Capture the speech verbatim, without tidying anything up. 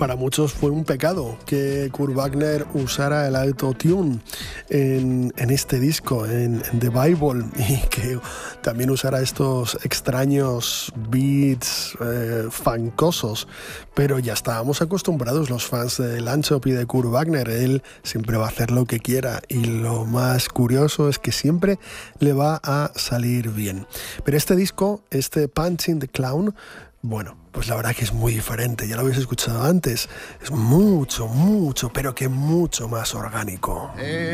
para muchos fue un pecado que Kurt Wagner usara el autotune en, en este disco, en, en The Bible, y que también usara estos extraños beats eh, funkosos, pero ya estábamos acostumbrados los fans de Landshop y de Kurt Wagner. Él siempre va a hacer lo que quiera y lo más curioso es que siempre le va a salir bien. Pero este disco, este Punching the Clown, bueno, pues la verdad que es muy diferente, ya lo habéis escuchado antes, es mucho, mucho, pero que mucho más orgánico. Eh.